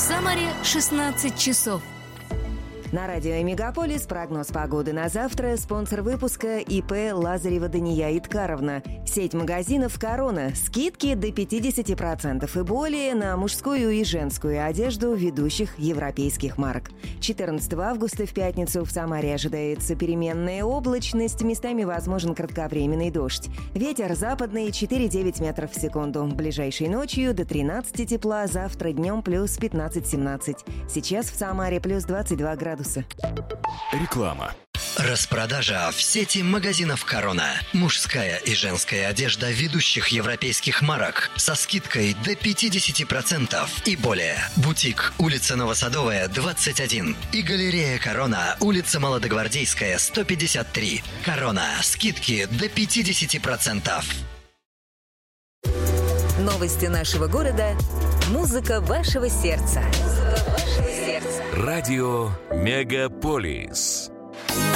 Самаре 16 часов. На радио «Мегаполис» прогноз погоды на завтра. Спонсор выпуска ИП Лазарева Дания Иткаровна. Сеть магазинов «Корона». Скидки до 50% и более на мужскую и женскую одежду ведущих европейских марок. 14 августа в пятницу в Самаре ожидается переменная облачность. Местами возможен кратковременный дождь. Ветер западный 4-9 метров в секунду. Ближайшей ночью до 13 тепла, завтра днем плюс 15-17. Сейчас в Самаре плюс 22 градуса. Реклама. Распродажа в сети магазинов «Корона». Мужская и женская одежда ведущих европейских марок со скидкой до 50% и более. Бутик, улица Новосадовая, 21. И галерея «Корона», улица Молодогвардейская, 153. «Корона». Скидки до 50%. Новости нашего города. Музыка вашего сердца. Радио «Мегаполис».